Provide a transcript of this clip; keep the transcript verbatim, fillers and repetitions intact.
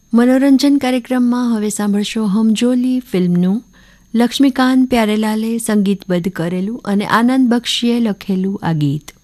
મનોરંજન કાર્યક્રમમાં હવે સાંભળશો હમજોલી ફિલ્મનું લક્ષ્મીકાંત પ્યારેલાલે સંગીતબદ્ધ કરેલું અને આનંદ બક્ષીએ લખેલું આ ગીત.